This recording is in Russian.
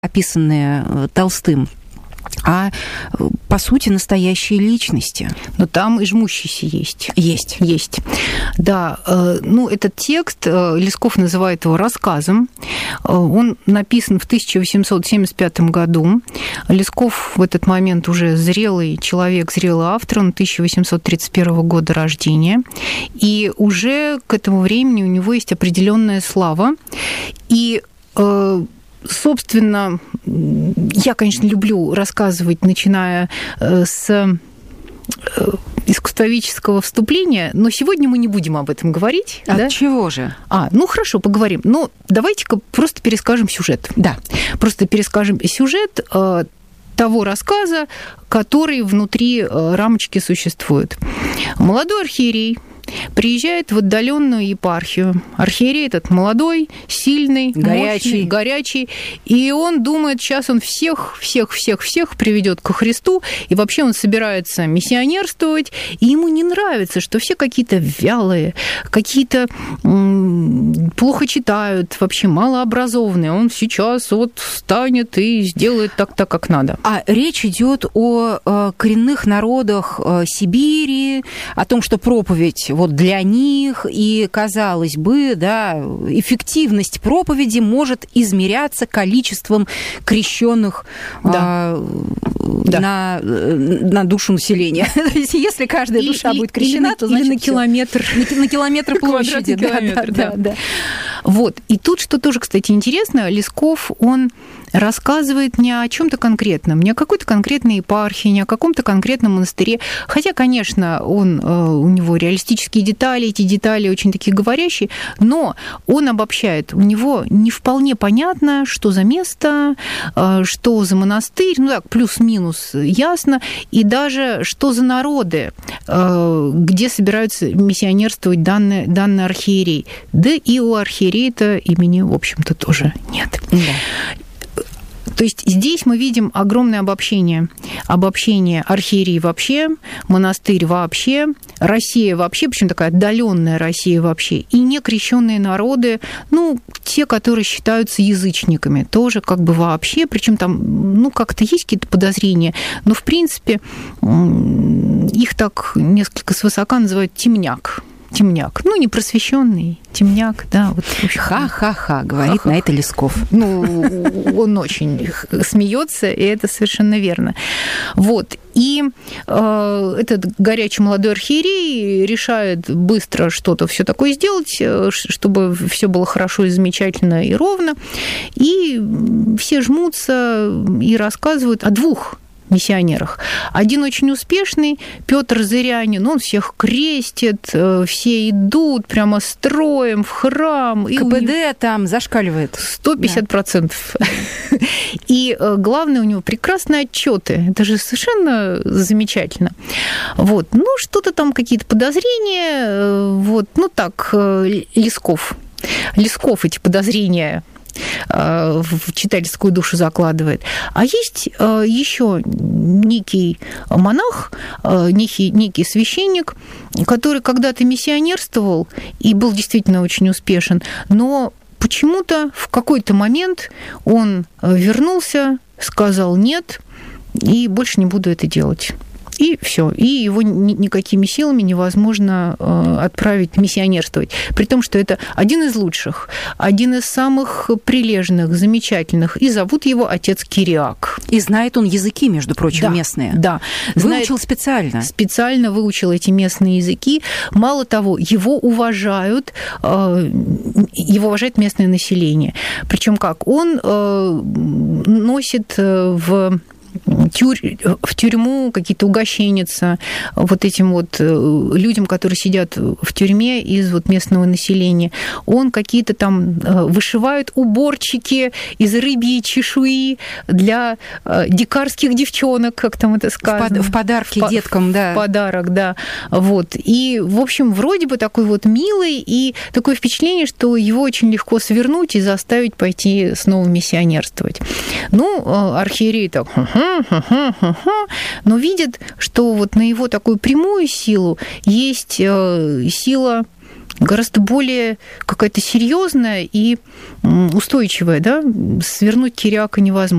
описанные Толстым, а, по сути, настоящие личности. Но там и жмущийся есть. Есть. Да, этот текст Лесков называет его рассказом. Он написан в 1875 году. Лесков в этот момент уже зрелый человек, зрелый автор, он 1831 года рождения. И уже к этому времени у него есть определенная слава. И собственно, я, конечно, люблю рассказывать, начиная с искусствоведческого вступления, но сегодня мы не будем об этом говорить. Да? Чего же? Хорошо, поговорим. Но давайте-ка просто перескажем сюжет. Да. Просто перескажем сюжет того рассказа, который внутри рамочки существует. Молодой архиерей приезжает в отдаленную епархию. Архиерей этот молодой, сильный, горячий. Горячий. И он думает, сейчас он всех приведет ко Христу. И вообще он собирается миссионерствовать. И ему не нравится, что все какие-то вялые, какие-то плохо читают, вообще малообразованные. Он сейчас вот встанет и сделает так, как надо. А речь идет о коренных народах Сибири, о том, что проповедь вот для них, и, казалось бы, да, эффективность проповеди может измеряться количеством крещенных на душу населения. Если каждая душа будет крещена, то значит на километр. На километр площади. Да. Вот. И тут, что тоже, кстати, интересно, Лесков, он рассказывает не о чем-то конкретном, не о какой-то конкретной епархии, не о каком-то конкретном монастыре. Хотя, конечно, у него реалистические детали, эти детали очень такие говорящие, но он обобщает. У него не вполне понятно, что за место, что за монастырь, плюс-минус ясно, и даже что за народы, где собираются миссионерствовать данный архиерей. Да и у архиерея-то имени, в общем-то, тоже нет. Да. То есть здесь мы видим огромное обобщение. Обобщение архиерей вообще, монастырь вообще, Россия вообще, причем такая отдаленная Россия вообще, и некрещенные народы, те, которые считаются язычниками, тоже как бы вообще, причем там, как-то есть какие-то подозрения, но в принципе их так несколько свысока называют темняк. Непросвещенный темняк, да. Вот, ха-ха-ха, говорит на это Лесков. Он очень смеется, и это совершенно верно. Вот. И этот горячий молодой архиерей решает быстро что-то все такое сделать, чтобы все было хорошо и замечательно и ровно. И все жмутся и рассказывают о двух миссионерах. Один очень успешный, Петр Зырянин, он всех крестит, все идут прямо строем в храм. КПД там зашкаливает. 150%. Да. И главное, у него прекрасные отчеты. Это же совершенно замечательно. Вот. Что-то там, какие-то подозрения. Вот. Лесков эти подозрения в читательскую душу закладывает. А есть еще некий монах, некий священник, который когда-то миссионерствовал и был действительно очень успешен, но почему-то в какой-то момент он вернулся, сказал нет, и больше не буду это делать. И все. И его никакими силами невозможно отправить миссионерствовать. При том, что это один из лучших, один из самых прилежных, замечательных. И зовут его отец Кириак. И знает он языки, между прочим, местные. Да. Выучил специально. Специально выучил эти местные языки. Мало того, его уважает местное население. Причем как? Он носит в тюрьму какие-то угощенницы вот этим вот людям, которые сидят в тюрьме из вот местного населения. Он какие-то там вышивает уборчики из рыбьей чешуи для дикарских девчонок, как там это сказано. В подарки деткам, да. В подарок, да. Вот. И, в общем, вроде бы такой вот милый, и такое впечатление, что его очень легко свернуть и заставить пойти снова миссионерствовать. Архиерей так... но видит, что вот на его такую прямую силу есть сила гораздо более какая-то серьезная и устойчивая, да, свернуть Кириака невозможно.